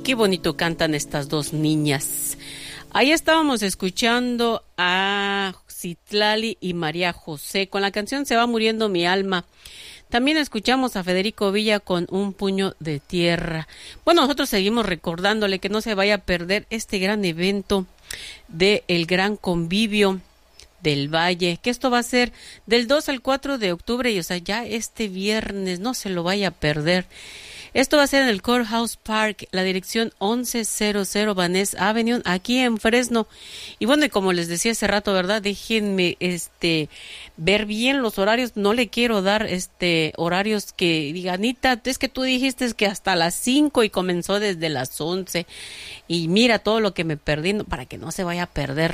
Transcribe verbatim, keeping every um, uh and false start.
qué bonito cantan estas dos niñas. Ahí estábamos escuchando a Citlali y María José con la canción Se va muriendo mi alma. También escuchamos a Federico Villa con Un puño de tierra. Bueno, nosotros seguimos recordándole que no se vaya a perder este gran evento de el Gran Convivio del Valle, que esto va a ser del dos al cuatro de octubre, y o sea, ya este viernes, no se lo vaya a perder. Esto va a ser en el Courthouse Park, la dirección once cero cero Van Ness Avenue, aquí en Fresno. Y bueno, y como les decía hace rato, ¿verdad? Déjenme este ver bien los horarios. No le quiero dar este horarios que diga, Anita, es que tú dijiste que hasta las cinco y comenzó desde las once. Y mira todo lo que me perdí, para que no se vaya a perder